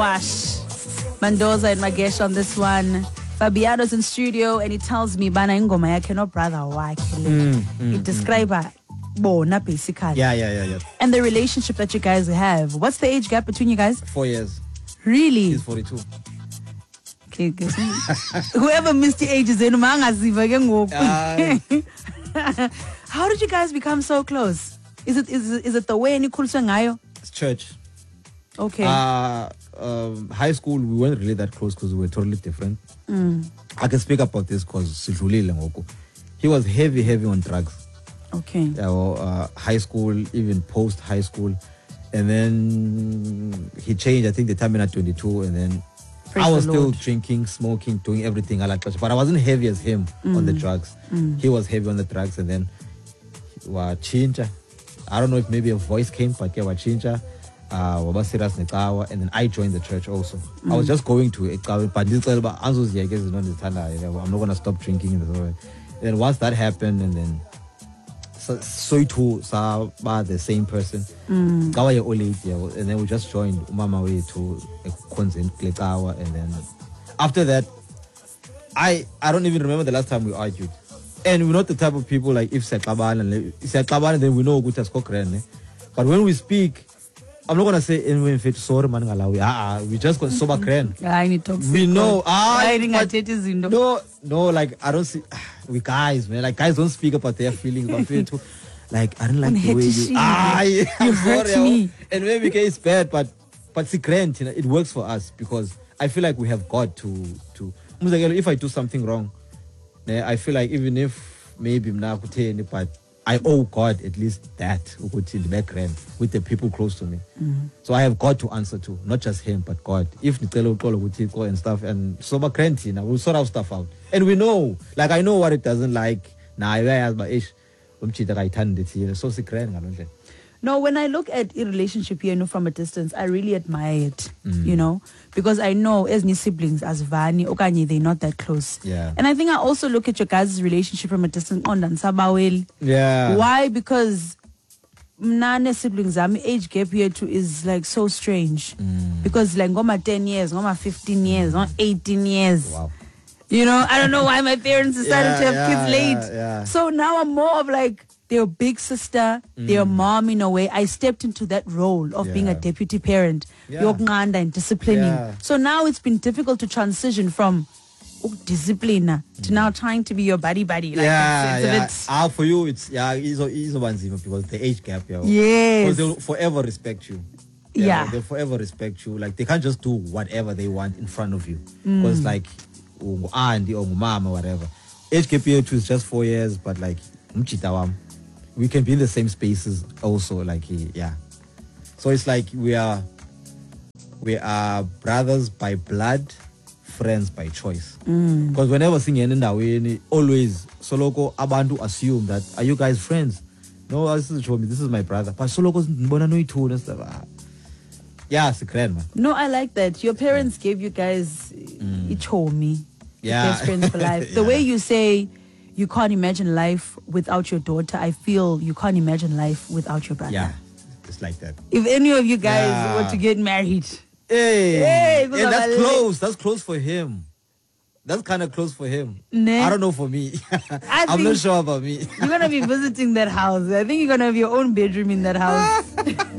Wash. Mendoza and Magesh on this one. Fabiano's in studio and he tells me, Bana ingoma yakhe no brother wakhe. He describe her bona basically. Yeah. And the relationship that you guys have. What's the age gap between you guys? 4 years. Really? He's 42. Okay. Whoever missed the ages, how did you guys become so close? Is it the way any cool ngayo? It's church. Okay. High school, we weren't really that close because we were totally different. I can speak about this because he was heavy on drugs. Okay. High school, even post high school, and then he changed. I think the time at 22, and then Praise I was the still Lord. drinking, smoking, doing everything I like, but I wasn't heavy as him on the drugs. He was heavy on the drugs, and then chincha. I don't know if maybe a voice came, but yeah, chincha. And then I joined the church also. I was just going to it, but I'm not gonna stop drinking. And then once that happened, and then so too about the same person. And then we just joined Mama way to consent and then after that I don't even remember the last time we argued. And we're not the type of people like if Sakabana then we know good as Cochrane. But when we speak, I'm not gonna say anyway fit sorry man we just got sober crane. I need to We know no, like I don't see we guys, man, like guys don't speak about their feelings, but feel too like I don't like the way you hurt me. And maybe it's bad, but see grant, it works for us because I feel like we have God to if I do something wrong, I feel like even if maybe but I owe God at least that in the background with the people close to me. So I have God to answer to, not just him, but God. If Nitelo and stuff, and so we'll sort our stuff out. And we know, like I know what it doesn't like. No, when I look at a relationship here, from a distance, I really admire it, because I know as new siblings, as Vani, Okanye, they're not that close. Yeah. And I think I also look at your guys' relationship from a distance on Dan Sabawel. Yeah. Why? Because Nane siblings, age gap here too is like so strange. Because like Ngoma 10 years, Ngoma 15 years, not 18 years. Wow. I don't know why my parents decided to have kids late. Yeah. So now I'm more of like their big sister, their mom in a way. I stepped into that role of being a deputy parent, yokunqanda and disciplining. Yeah. So now it's been difficult to transition from discipline to now trying to be your buddy. Like it's a bit, for you, it's because the age gap. Yes. Because they'll forever respect you. Yeah. They'll forever respect you. Like they can't just do whatever they want in front of you. Because like auntie or mama or whatever. Age gap here too is just 4 years, but like we can be in the same spaces also, like so it's like we are brothers by blood, friends by choice, because whenever singing in that way, always soloko abantu assume that are you guys friends? No, this is my brother, but soloko mbona no itu and stuff. It's a grand man. No, I like that your parents gave you guys ichomi, best friends for life. The way you say you can't imagine life without your daughter, I feel you can't imagine life without your brother. Yeah, it's like that. If any of you guys were to get married, that's close. That's close for him. That's kind of close for him. I don't know for me. I'm not sure about me. You're going to be visiting that house. I think you're going to have your own bedroom in that house.